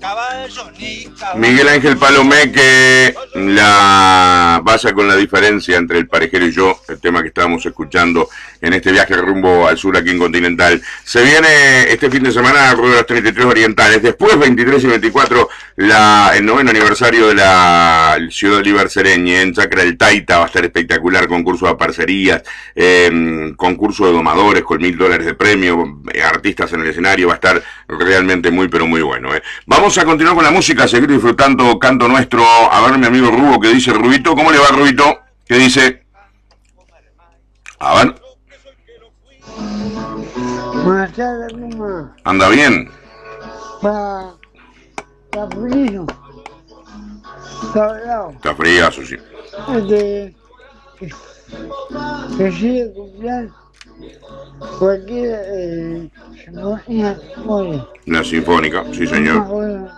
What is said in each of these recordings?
Miguel Ángel Palomé, que vaya con la diferencia entre el parejero y yo, el tema que estábamos escuchando en este viaje rumbo al sur aquí en Continental. Se viene este fin de semana Rueda de los 33 Orientales, después 23 y 24 el noveno aniversario de la ciudad libercereña en Chacra del Taita. Va a estar espectacular, concurso de parcerías, concurso de domadores con $1000 de premio, artistas en el escenario. Va a estar realmente muy pero muy bueno. Vamos a continuar con la música, seguir disfrutando Canto Nuestro. A ver mi amigo Rubo, ¿qué dice Rubito? ¿Cómo le va Rubito? ¿Qué dice? A ver. Buenas tardes, mamá. ¿Anda bien? Está frío. Está helado. Está fríazo, sí. Que sigue cumpleaños. Cualquiera, La Sinfónica, sí señor.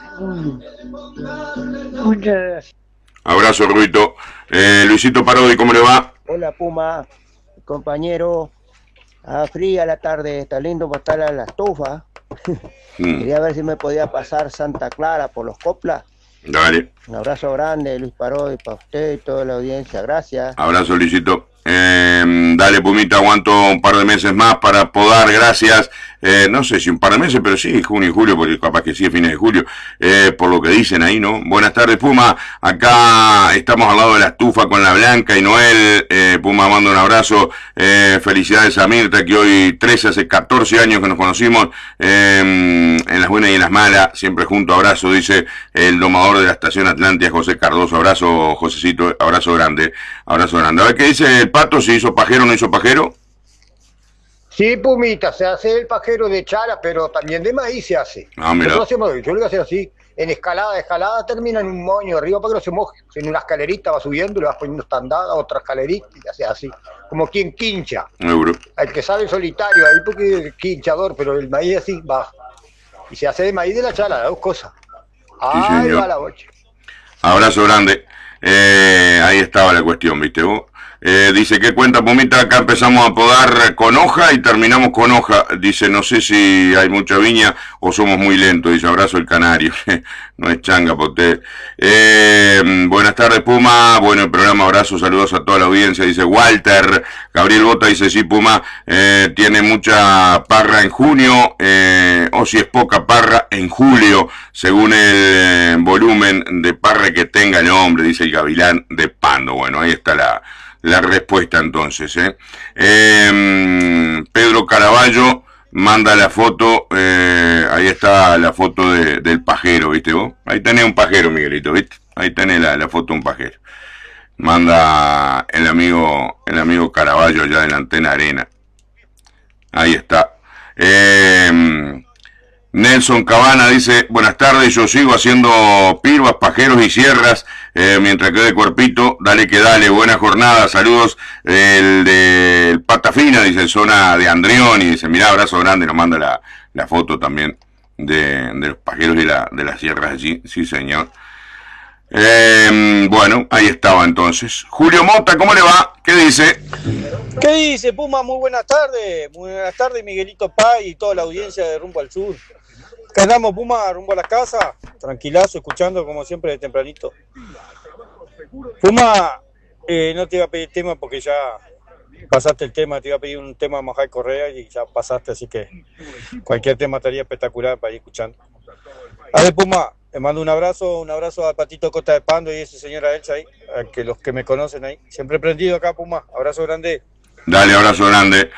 Muchas gracias. Abrazo, Rubito. Luisito Parodi, ¿cómo le va? Hola, Puma, compañero. Fría la tarde, está lindo para estar a la estufa. Quería ver si me podía pasar Santa Clara por los Coplas. Dale. Un abrazo grande, Luis Parodi, para usted y toda la audiencia. Gracias. Abrazo, Luisito. Dale, Pumita, aguanto un par de meses más para podar, gracias. No sé si un par de meses, pero sí, junio y julio, porque capaz que sí es fines de julio, por lo que dicen ahí, ¿no? Buenas tardes, Puma. Acá estamos al lado de la estufa con la Blanca y Noel. Puma, mando un abrazo. Felicidades a Mirta, que hoy hace 14 años que nos conocimos, en las buenas y en las malas, siempre junto. Abrazo, dice el domador de la estación Atlántida, José Cardoso. Abrazo, Josecito, abrazo grande. Abrazo grande. A ver qué dice el Pato, si hizo pajero o no hizo pajero. Sí, Pumita, se hace el pajero de chara, pero también de maíz se hace. Ah, mira. Yo lo voy a hacer así, en escalada termina en un moño arriba para que no se moje. En una escalerita va subiendo, le vas poniendo estandada, otra escalerita, y hace así, como quien quincha. Euro. El que sabe solitario, ahí porque es quinchador, pero el maíz así va. Y se hace de maíz de la chara, las dos cosas. Ahí señor. va la bocha. Abrazo grande. Ahí estaba la cuestión, ¿viste vos? Dice, ¿qué cuenta, Pumita? Acá empezamos a podar con hoja y terminamos con hoja. Dice, no sé si hay mucha viña o somos muy lentos. Dice, abrazo el canario. No es changa para usted. Buenas tardes, Puma. Bueno, el programa, abrazo, saludos a toda la audiencia. Dice Walter. Gabriel Bota dice, sí, Puma, tiene mucha parra en junio, o si es poca parra en julio, según el volumen de parra que tenga el hombre, dice el Gavilán de Pando. Bueno, ahí está la respuesta entonces. Pedro Caraballo manda la foto, ahí está la foto del pajero, ¿viste vos? Ahí tenés un pajero, Miguelito, ¿viste? Ahí tenés la foto de un pajero. Manda el amigo Caraballo allá de la Antena Arena. Ahí está. Nelson Cabana dice, buenas tardes, yo sigo haciendo pirbas, pajeros y sierras, mientras quede cuerpito, dale que dale, buena jornada, saludos, el de Pata Fina, dice, zona de Andrión, y dice, mirá, abrazo grande, nos manda la foto también de los pajeros y de las sierras allí, sí señor. Bueno, ahí estaba entonces. Julio Mota, ¿cómo le va? ¿Qué dice? ¿Qué dice, Puma? Muy buenas tardes. Muy buenas tardes, Miguelito Paz y toda la audiencia de Rumbo al Sur. Acá andamos, Puma, rumbo a la casa. Tranquilazo, escuchando como siempre de tempranito. Puma, no te iba a pedir tema porque ya pasaste el tema. Te iba a pedir un tema de Mojay Correa y ya pasaste, así que cualquier tema estaría espectacular para ir escuchando. A ver, Puma, le mando un abrazo al Patito Costa de Pando y ese señor Elsa ahí, a que los que me conocen ahí. Siempre prendido acá, Puma. Abrazo grande. Dale, abrazo grande.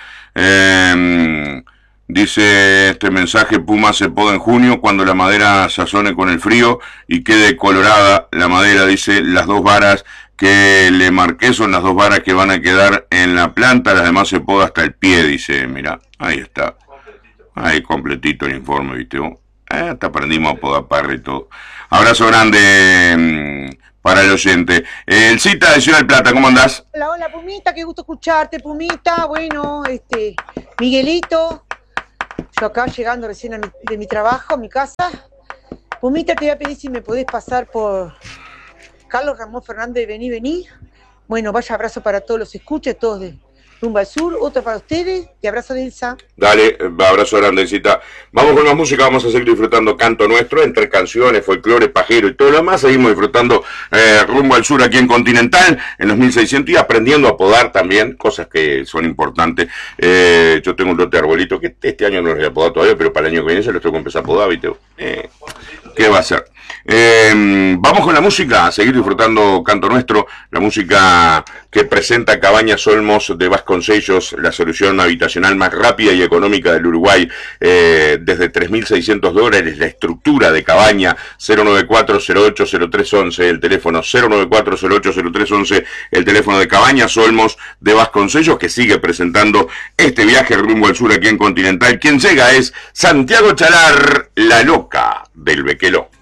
Dice este mensaje, Puma se poda en junio cuando la madera sazone con el frío y quede colorada la madera. Dice, las 2 varas que le marqué son las 2 varas que van a quedar en la planta, las demás se poda hasta el pie, dice, mira, ahí está. Ahí completito el informe, ¿viste vos? Hasta aprendimos a podar parra y todo. Abrazo grande para el oyente. El Cita de Ciudad del Plata, ¿cómo andás? Hola, Pumita, qué gusto escucharte, Pumita. Bueno, Miguelito, yo acá llegando recién de mi trabajo, a mi casa. Pumita, te voy a pedir si me podés pasar por Carlos Ramón Fernández de Vení. Bueno, vaya abrazo para todos los escuches, todos Rumbo al Sur, otro para ustedes. Y abrazo de Elsa. Dale, abrazo grandecita. Vamos con la música, vamos a seguir disfrutando Canto Nuestro, entre canciones, folclore, pajero y todo lo demás. Seguimos disfrutando Rumbo al Sur aquí en Continental, en los 1600, y aprendiendo a podar también, cosas que son importantes. Yo tengo un lote de arbolito que este año no los voy a podar todavía, pero para el año que viene se los tengo que empezar a podar, ¿viste? ¿Qué va a ser? Vamos con la música, a seguir disfrutando Canto Nuestro, la música que presenta Cabañas Olmos de Vasconcellos, la solución habitacional más rápida y económica del Uruguay, desde $3.600, la estructura de cabaña. 094-080311, el teléfono 094-080311, el teléfono de Cabañas Olmos de Vasconcellos, que sigue presentando este viaje rumbo al sur aquí en Continental. Quien llega es Santiago Chalar, la loca del Bequeló.